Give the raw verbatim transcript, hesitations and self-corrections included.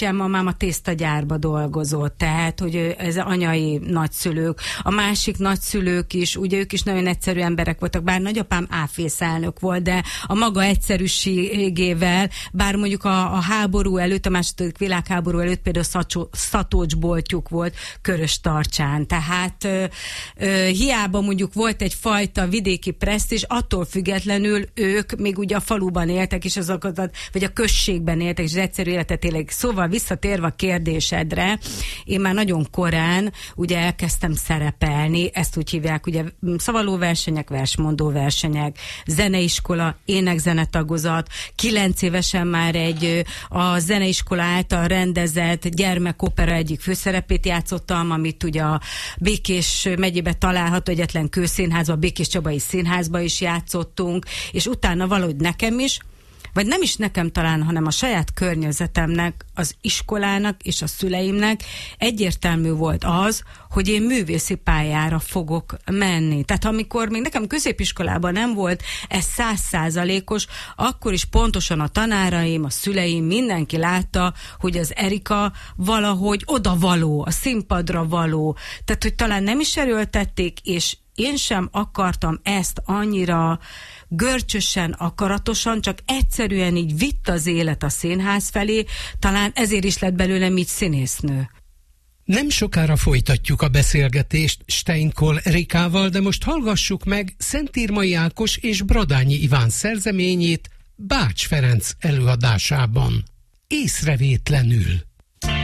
bátyám-mamám a tésztagyárba dolgozott, tehát, hogy ez anyai nagyszülők. A másik nagyszülők is, ugye ők is nagyon egyszerű emberek voltak, bár nagyapám áfészelnök volt, de a maga egyszerűségével, bár mondjuk a, a háború előtt, a második világháború előtt például szatócsboltjuk volt Köröstarcsán, tehát ö, ö, hiába mondjuk volt egyfajta vidéki presztízs, attól függetlenül ők még ugye a faluban éltek, és azokat, vagy a községben éltek, és az egyszerű életet élek. Szóval visszatérve a kérdésedre, én már nagyon korán ugye elkezdtem szerepelni, ezt úgy hívják, ugye szavalóversenyek, versmondóversenyek, zeneiskola, énekzenetagozat, kilenc évesen már egy a zeneiskola által rendezett gyermekopera egyik főszerepét játszottam, amit ugye a Békés megyébe található egyetlen kőszínházba, a Békés Csabai Színházba is játszottunk, és utána valahogy nekem is, vagy nem is nekem talán, hanem a saját környezetemnek, az iskolának és a szüleimnek egyértelmű volt az, hogy én művészi pályára fogok menni. Tehát amikor még nekem középiskolában nem volt ez száz százalékos, akkor is pontosan a tanáraim, a szüleim, mindenki látta, hogy az Erika valahogy odavaló, a színpadra való. Tehát, hogy talán nem is erőltették, és én sem akartam ezt annyira görcsösen, akaratosan, csak egyszerűen így vitt az élet a színház felé, talán ezért is lett belőlem így színésznő. Nem sokára folytatjuk a beszélgetést Steinkohl Erikával, de most hallgassuk meg Szentírmai Ákos és Bradányi Iván szerzeményét Bács Ferenc előadásában. Észrevétlenül.